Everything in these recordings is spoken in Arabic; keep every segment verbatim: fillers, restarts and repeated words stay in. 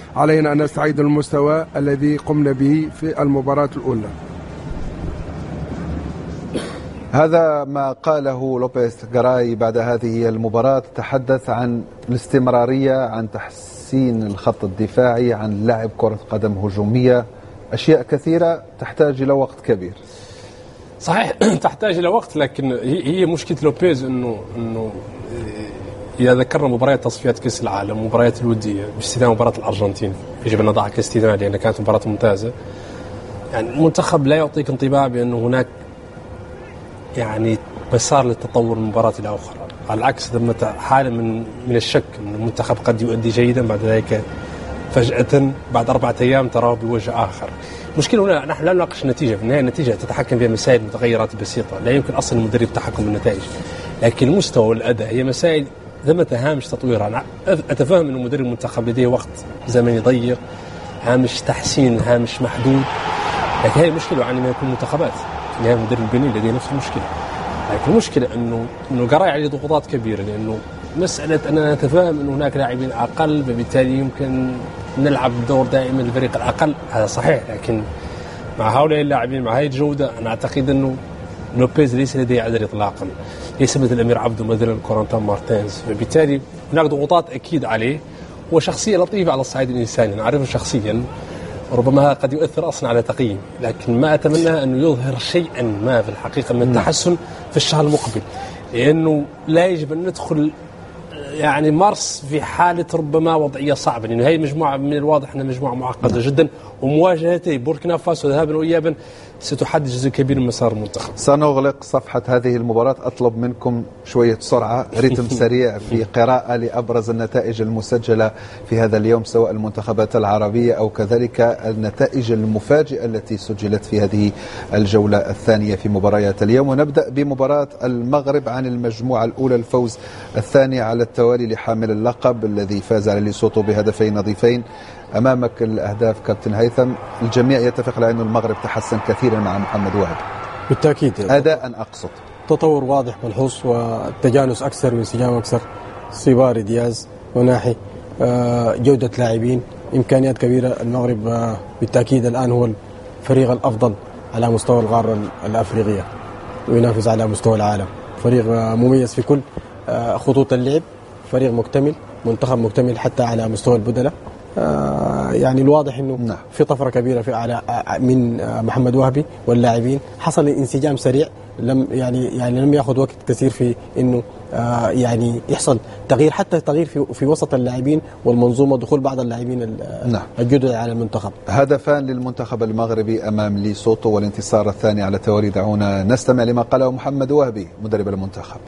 علينا أن نستعيد المستوى الذي قمنا به في المباراة الأولى. هذا ما قاله لوبيز غاراي بعد هذه المباراة. تحدث عن الاستمرارية، عن تحسين الخط الدفاعي، عن لعب كرة قدم هجومية، أشياء كثيرة تحتاج إلى وقت كبير. صحيح تحتاج إلى وقت، لكن هي مشكلة لوبيز إنه إنه إذا ذكرنا مباريات تصفيات كأس العالم، مباريات الودية باستثناء مباراة الأرجنتين يجب أن نضعها كاستثناء لأن كانت مباراة ممتازة، يعني المنتخب لا يعطيك انطباع بأنه هناك يعني مسار للتطور من مباراة إلى أخرى. على العكس ثمة حالة من من الشك أن المنتخب قد يؤدي جيدا بعد ذلك فجأة بعد أربعة أيام تراه بوجه آخر. مشكلة هنا نحن لا نناقش النتيجة، في النهاية النتيجة تتحكم فيها مسائل متغيرات بسيطة، لا يمكن أصلا المدرب تحكم بالنتائج، لكن المستوى والأداء هي مسائل ثمة هامش تطويرها. أنا أتفهم أن مدرب المنتخب لديه وقت زمني ضيق، هامش تحسين هامش محدود، لكن هذه المشكلة يعني ما يكون منتخبات يعني المدرب البنين لديه نفس المشكلة. لكن المشكلة أنه أنه غاراي عليه ضغوطات كبيرة، لأنه مسألة أننا نتفاهم أن هناك لاعبين أقل فبالتالي يمكن نلعب دور دائما الفريق الأقل، هذا صحيح، لكن مع هؤلاء اللاعبين مع هذه الجودة أنا أعتقد أنه لوبيز ليس لديه عذر إطلاقا، ليس مثل الأمير عبدو مثلا كورنتان مارتينز، فبالتالي هناك ضغوطات أكيد عليه. وشخصية لطيفة على الصعيد الإنساني، أنا أعرفه شخصيا، ربما قد يؤثر أصلا على تقييم، لكن ما أتمنى أنه يظهر شيئا ما في الحقيقة من التحسن في الشهر المقبل، لأنه لا يجب أن ندخل يعني مارس في حالة ربما وضعية صعبة، لأنه هي مجموعة من الواضح أنها مجموعة معقدة جدا، ومواجهتي بوركينا فاسو ذهابا وإيابا ستحدد جزء كبير من مسار المنتخب. سنغلق صفحة هذه المباراة. أطلب منكم شوية سرعة، رتم سريع في قراءة لأبرز النتائج المسجلة في هذا اليوم، سواء المنتخبات العربية أو كذلك النتائج المفاجئة التي سجلت في هذه الجولة الثانية في مباريات اليوم. ونبدأ بمباراة المغرب عن المجموعة الأولى، الفوز الثاني على التوالي لحامل اللقب الذي فاز على ليسوتو بهدفين نظيفين. أمامك الأهداف كابتن هيثم. الجميع يتفق على أن المغرب تحسن كثيرا مع محمد وهب بالتأكيد، أداء أقصد، تطور واضح ملحوظ والتجانس أكثر وانسجام أكثر، صباري دياز وناحي جودة لاعبين، إمكانيات كبيرة. المغرب بالتأكيد الآن هو الفريق الأفضل على مستوى القارة الأفريقية وينافس على مستوى العالم، فريق مميز في كل خطوط اللعب، فريق مكتمل، منتخب مكتمل حتى على مستوى البدلة. آه يعني الواضح انه نعم. في طفره كبيره في على من آه محمد وهبي واللاعبين، حصل انسجام سريع، لم يعني يعني لم ياخذ وقت كثير في انه آه يعني يحصل تغيير، حتى تغيير في في وسط اللاعبين والمنظومه، دخول بعض اللاعبين نعم. الجدد على المنتخب. هدفان للمنتخب المغربي امام ليسوتو والانتصار الثاني على التوالي. دعونا نستمع لما قاله محمد وهبي مدرب المنتخب.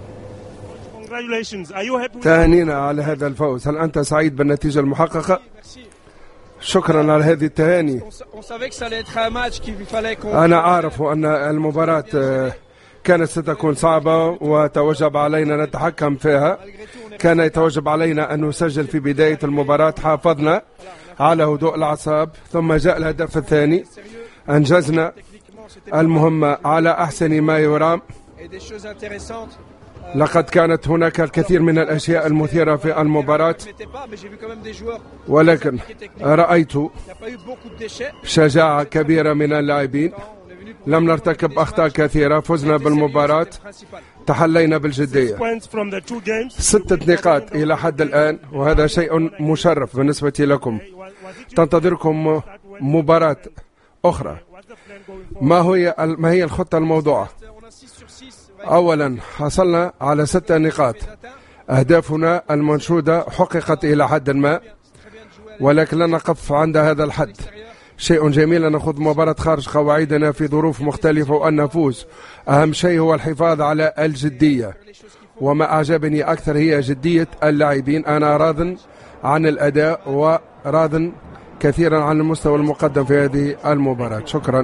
تهانينا على هذا الفوز، هل أنت سعيد بالنتيجة المحققة؟ شكرا على هذه التهاني. أنا أعرف أن المباراة كانت ستكون صعبة وتوجب علينا نتحكم فيها، كان يتوجب علينا أن نسجل في بداية المباراة، حافظنا على هدوء الأعصاب، ثم جاء الهدف الثاني، أنجزنا المهمة على أحسن ما يرام. لقد كانت هناك الكثير من الأشياء المثيرة في المباراة، ولكن رأيت شجاعة كبيرة من اللاعبين، لم نرتكب أخطاء كثيرة، فزنا بالمباراة، تحلينا بالجدية. ستة نقاط إلى حد الآن، وهذا شيء مشرف بالنسبة لكم. تنتظركم مباراة أخرى. ما هي ما هي الخطة الموضوعة؟ أولا حصلنا على ستة نقاط، أهدافنا المنشودة حققت إلى حد ما، ولكن لا نقف عند هذا الحد. شيء جميل أن نخوض مباراة خارج قواعدنا في ظروف مختلفة وأن نفوز. أهم شيء هو الحفاظ على الجدية، وما أعجبني أكثر هي جدية اللاعبين. أنا راض عن الأداء وراض كثيرا عن المستوى المقدم في هذه المباراة. شكرا.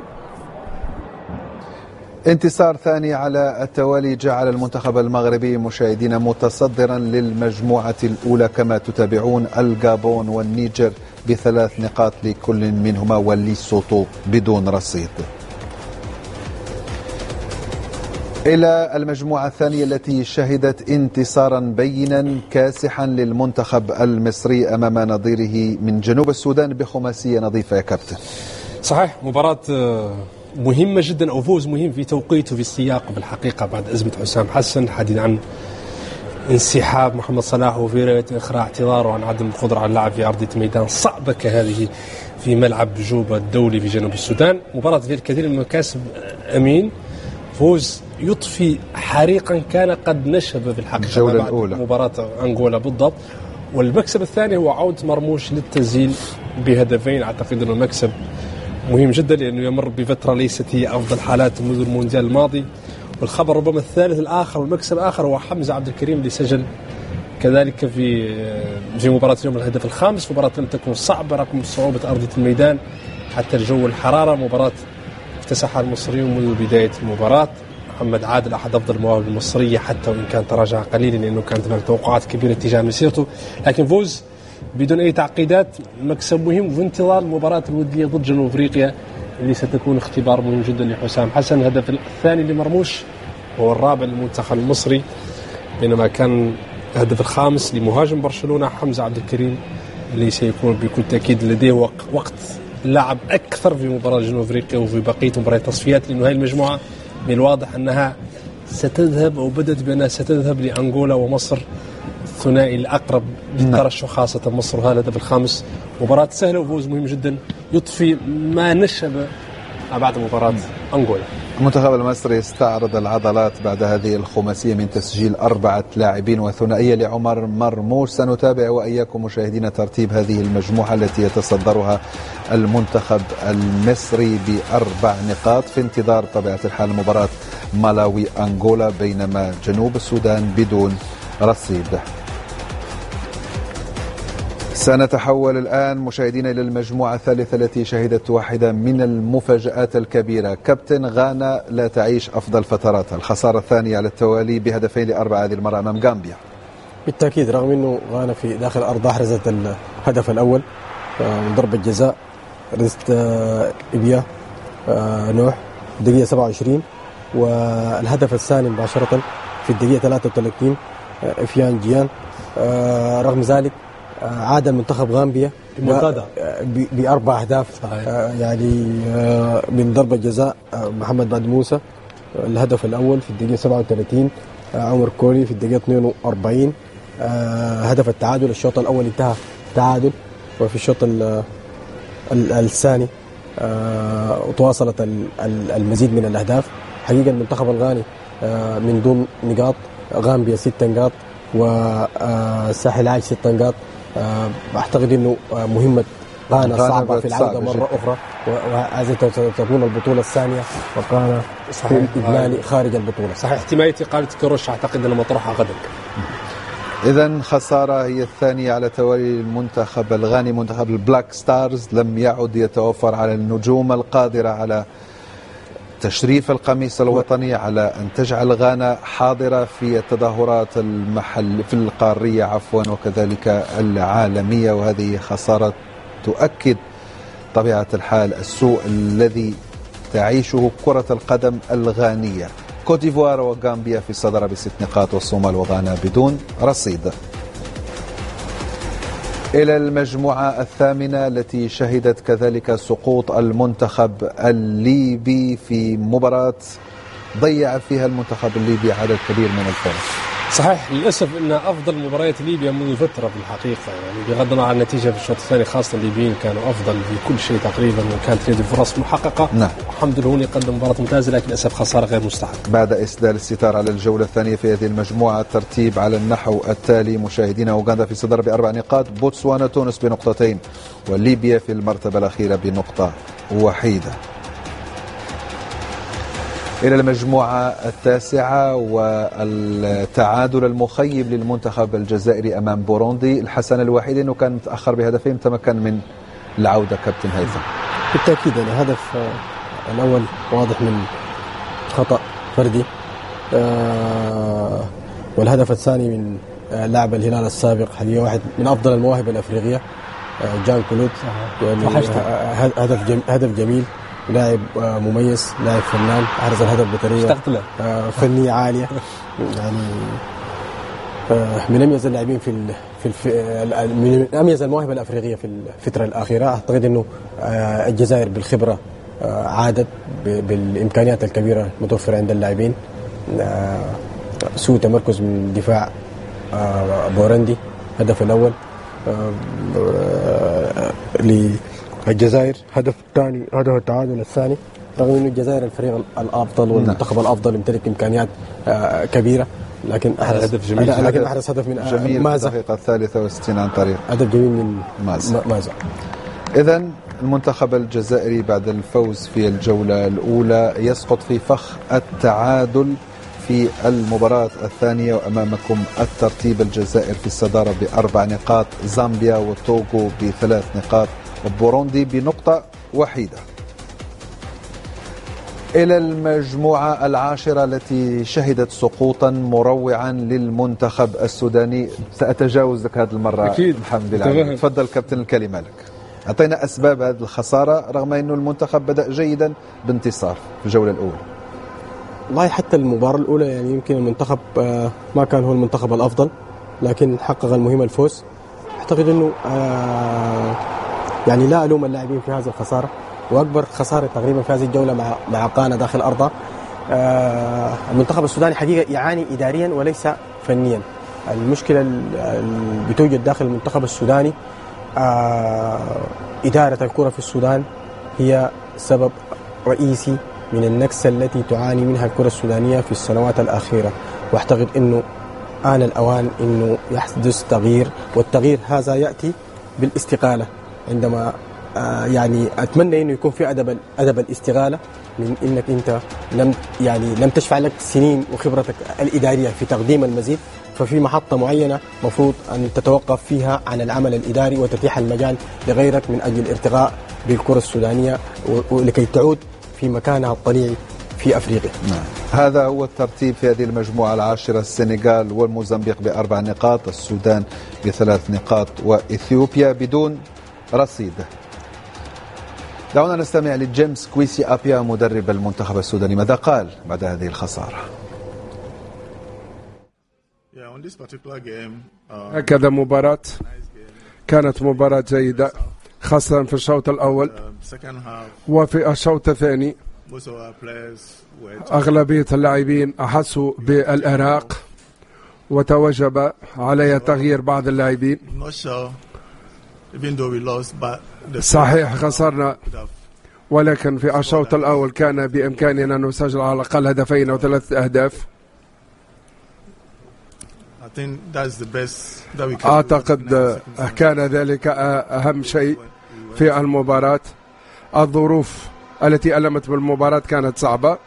انتصار ثاني على التوالي جعل المنتخب المغربي مشاهدين متصدرا للمجموعة الأولى، كما تتابعون الغابون والنيجر بثلاث نقاط لكل منهما، وليسوتو بدون رصيد. إلى المجموعة الثانية التي شهدت انتصارا بينا كاسحا للمنتخب المصري أمام نظيره من جنوب السودان بخماسية نظيفة يا كابتن. صحيح، مباراة مهمة جدا أو فوز مهم في توقيته في السياق بالحقيقة بعد أزمة حسام حسن، حديث عن انسحاب محمد صلاح وفي إخراج اعتذاره عن عدم القدرة على اللعب في أرضية ميدان صعبة كهذه في ملعب جوبا الدولي في جنوب السودان. مباراة فيها الكثير من المكاسب أمين، فوز يطفي حريقا كان قد نشب في الحقيقة الجولة الأولى مباراة أنغولا بالضبط. والمكسب الثاني هو عودة مرموش للتسجيل بهدفين. أعتقد أنه مكسب مهم جدا لأنه يمر بفترة ليست هي أفضل حالات منذ المونديال الماضي. والخبر ربما الثالث الآخر والمكسب الآخر هو حمزة عبد الكريم اللي سجل كذلك في في مباراة اليوم الهدف الخامس. مباراة لم تكن صعبة رغم صعوبة أرضية الميدان حتى الجو الحرارة. مباراة اكتسحها المصريون منذ بداية المباراة. محمد عادل أحد أفضل المواهب المصرية حتى وإن كان تراجع قليلا لأنه كانت هناك توقعات كبيرة تجاه مسيرته، لكن فوز بدون أي تعقيدات، مكسب مهم في انتظار المباراة الودية ضد جنوب أفريقيا اللي ستكون اختبار مهم جدا لحسام حسن. الهدف الثاني لمرموش هو الرابع للمنتخب المصري، بينما كان الهدف الخامس لمهاجم برشلونة حمزة عبد الكريم اللي سيكون بكل تأكيد لديه وقت لعب أكثر في مباراة جنوب أفريقيا وفي بقية مباريات التصفيات، لأنه هذه المجموعة من الواضح أنها ستذهب أو بدأت بأنها ستذهب لأنغولا ومصر، الثنائي الأقرب للترشح خاصة مصر. وهذا الهدف الخامس. مباراة سهلة وفوز مهم جدا يطفي ما نشب بعد مباراة أنغولا. المنتخب المصري استعرض العضلات بعد هذه الخماسية من تسجيل أربعة لاعبين وثنائية لعمر مرموش. سنتابع وإياكم مشاهدين ترتيب هذه المجموعة التي يتصدرها المنتخب المصري بأربع نقاط في انتظار طبيعة الحال مباراة مالاوي أنغولا، بينما جنوب السودان بدون رصيد. سنتحول الآن مشاهدين إلى المجموعة الثالثة التي شهدت واحدة من المفاجآت الكبيرة. كابتن، غانا لا تعيش أفضل فتراتها، الخسارة الثانية على التوالي بهدفين لأربعة هذه المرة أمام غامبيا. بالتأكيد، رغم أنه غانا في داخل أرض أحرزت الهدف الأول من ضربة جزاء رزت إبيا نوح الدقيقة سبعة وعشرين، والهدف الثاني مباشرة في الدقيقة ثلاثة وثلاثين إفيان جيان. رغم ذلك عاد المنتخب غامبيا بأربع أهداف، يعني من ضربة جزاء محمد بعد موسى الهدف الأول في الدقيقة سبعة وثلاثين، عمر كولي في الدقيقة اثنين وأربعين هدف التعادل. الشوط الأول انتهى تعادل، وفي الشوط الثاني تواصلت المزيد من الأهداف. حقيقة المنتخب الغاني من دون نقاط، غامبيا ست نقاط والساحل العاج ست نقاط. أعتقد أنه مهمة غانا صعبة في العودة مرة أخرى، وهذه تكون البطولة الثانية وغانا في الإجمالي خارج البطولة. صحيح، احتمالية إقالة كروش أعتقد أنها مطروحة غدا. إذن خسارة هي الثانية على توالي المنتخب الغاني. منتخب البلاك ستارز لم يعد يتوفر على النجوم القادرة على تشريف القميص الوطني، على أن تجعل غانا حاضرة في التظاهرات المحل في القارية عفوا وكذلك العالمية. وهذه خسارة تؤكد طبيعة الحال السوء الذي تعيشه كرة القدم الغانية. كوت ديفوار وغامبيا في الصدارة بست نقاط، والصومال وغانا بدون رصيد. إلى المجموعة الثامنة التي شهدت كذلك سقوط المنتخب الليبي في مباراة ضيع فيها المنتخب الليبي عدد كبير من الفرص. صحيح، للأسف أن أفضل مباريات ليبيا منذ فترة في الحقيقة، يعني بغض النظر عن النتيجة في الشوط الثاني خاصة الليبيين كانوا أفضل في كل شيء تقريبا، وكانت لديهم فرص محققة. نعم. الحمد لله قدم مباراة ممتازة، لكن للأسف خسارة غير مستحقة. بعد إسدال الستار على الجولة الثانية في هذه المجموعة، الترتيب على النحو التالي مشاهدينا: أوغندا في الصدارة بأربع نقاط، بوتسوانا تونس بنقطتين، وليبيا في المرتبة الأخيرة بنقطة وحيدة. إلى المجموعة التاسعة والتعادل المخيب للمنتخب الجزائري أمام بوروندي. الحسن الوحيد أنه كان متأخر بهدفين تمكن من العودة. كابتن هيثم. بالتأكيد يعني الهدف الأول واضح من خطأ فردي، والهدف الثاني من لاعب الهلال السابق، حقيقة واحد من أفضل المواهب الأفريقية جان كولوت، يعني هدف هدف جميل لاعب مميز، لاعب فنان، أحرز الهدف بطريقة فنية عالية. يعني من أميز اللاعبين في في من أميز المواهب الأفريقية في الفترة الأخيرة. أعتقد إنه الجزائر بالخبرة عادت بالإمكانيات الكبيرة المتوفرة عند اللاعبين. سوء تمركز من دفاع بورندي هدف الأول للجزائر، هدف الثاني هدف التعادل الثاني، رغم أن الجزائر الفريق الأفضل والمنتخب الأفضل يمتلك إمكانيات كبيرة، لكن أحرز هدف جميل، لكن أحرز هدف من جميل مازا في الدقيقة الثالثة والستين عن طريق هدف جميل من مازا, مازا. إذن المنتخب الجزائري بعد الفوز في الجولة الأولى يسقط في فخ التعادل في المباراة الثانية، وأمامكم الترتيب: الجزائر في الصدارة بأربع نقاط، زامبيا وتوغو بثلاث نقاط، وبوروندي بنقطة وحيدة. إلى المجموعة العاشرة التي شهدت سقوطا مروعا للمنتخب السوداني. سأتجاوزك هذه المرة أكيد. محمد العالي. تفضل كابتن، الكلمة لك. أعطينا أسباب هذه الخسارة رغم أنه المنتخب بدأ جيدا بانتصار في الجولة الأولى. والله حتى المباراة الأولى يعني يمكن المنتخب ما كان هو المنتخب الأفضل، لكن حقق المهمة الفوز. أعتقد أنه يعني لا ألوم اللاعبين في هذه الخسارة، وأكبر خسارة تقريبا في هذه الجولة مع مع قانا داخل أرضه. المنتخب السوداني حقيقة يعاني إداريا وليس فنيا. المشكلة اللي بتوجد داخل المنتخب السوداني إدارة الكرة في السودان هي سبب رئيسي من النكسة التي تعاني منها الكرة السودانية في السنوات الأخيرة. واعتقد أنه آن الأوان أنه يحدث تغيير، والتغيير هذا يأتي بالاستقالة. عندما آه يعني أتمنى أنه يكون في أدب أدب الاستقالة، من أنك أنت لم يعني لم تشفع لك سنين وخبرتك الإدارية في تقديم المزيد، ففي محطة معينة مفروض أن تتوقف فيها عن العمل الإداري وتتيح المجال لغيرك من أجل الارتقاء بالكرة السودانية ولكي تعود في مكانها الطبيعي في أفريقيا. نعم. هذا هو الترتيب في هذه المجموعة العاشرة: السنغال والموزمبيق بأربع نقاط، السودان بثلاث نقاط، وإثيوبيا بدون رصيد. دعونا نستمع لجيمس كويسي أبيا مدرب المنتخب السوداني، ماذا قال بعد هذه الخسارة؟ هكذا مباراة كانت مباراة جيدة، خاصة في الشوط الأول. وفي الشوط الثاني أغلبية اللاعبين أحسوا بالإرهاق، وتوجب علي تغيير بعض اللاعبين. صحيح خسرنا، ولكن في الشوط الأول كان بإمكاننا نسجل على الأقل هدفين أو ثلاث أهداف. أعتقد كان ذلك أهم شيء في المباراة. الظروف التي ألمت بالمباراة كانت صعبة.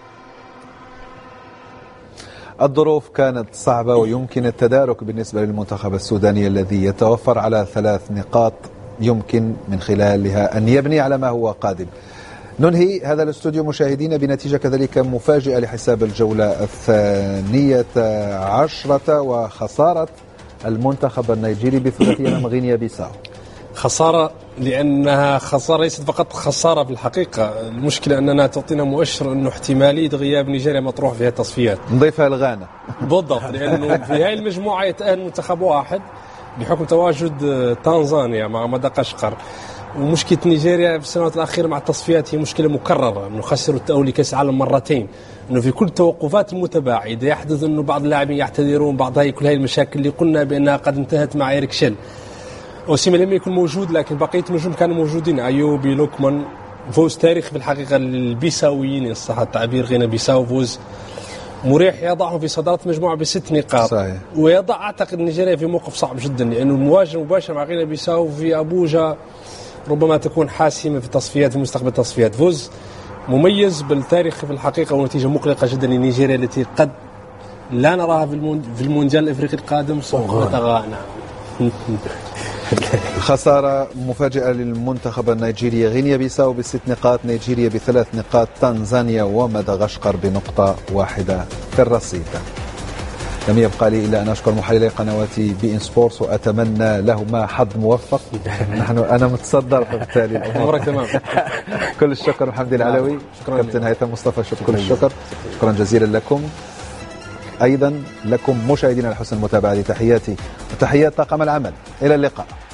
الظروف كانت صعبة، ويمكن التدارك بالنسبة للمنتخب السوداني الذي يتوفر على ثلاث نقاط يمكن من خلالها أن يبني على ما هو قادم. ننهي هذا الاستوديو مشاهدين بنتيجة كذلك مفاجئة لحساب الجولة الثانية عشرة، وخسارة المنتخب النيجيري بثلاثية أمام غينيا بيساو. خسارة لأنها خسارة ليست فقط خسارة في الحقيقة، المشكلة أننا تعطينا مؤشر أنه احتمالية غياب نيجيريا مطروح فيها التصفيات. نضيفها الغانا بالضبط، لأنه في هذه المجموعة يتأهل منتخب واحد بحكم تواجد تنزانيا مع مدغشقر. ومشكلة نيجيريا في السنوات الأخيرة مع التصفيات هي مشكلة مكررة، أنه خسروا التأهل لكأس العالم مرتين، أنه في كل التوقفات المتباعدة يحدث أنه بعض اللاعبين يعتذرون، بعض هاي كل هاي المشاكل اللي قلنا بأنها قد انتهت مع إيريك شيل. أوسيما لم يكن موجود، لكن بقية النجوم كانوا موجودين، أيوبي، لوكمان. فوز تاريخي في الحقيقة البيساويين، صح التعبير، غينا بيساو فوز مريح يضعهم في صدارة المجموعة بست نقاط. صحيح. ويضع أعتقد نيجيريا في موقف صعب جدا، لأنه المواجهة المباشرة مع غينا بيساو في أبوجا ربما تكون حاسمة في تصفيات، في مستقبل التصفيات. فوز مميز بالتاريخ في الحقيقة، ونتيجة مقلقة جدا لنيجيريا التي قد لا نراها في المونديال الأفريقي القادم. نتغانى. خسارة مفاجئة للمنتخب النيجيري، غينيا بيساو بست نقاط، نيجيريا بثلاث نقاط، تنزانيا ومدغشقر بنقطة واحدة في الرصيد. لم يبقى لي إلا أن أشكر محللي قنوات بي إن سبورتس وأتمنى لهما حظ موفق. نحن أنا متصدر فبالتالي أمورك تمام. كل الشكر محمد العلوي، كابتن هيثم مصطفى، شكرا كل الشكر، شكرا جزيلا لكم أيضا لكم مشاهدينا لحسن المتابعة. تحياتي وتحيات طاقم العمل، إلى اللقاء.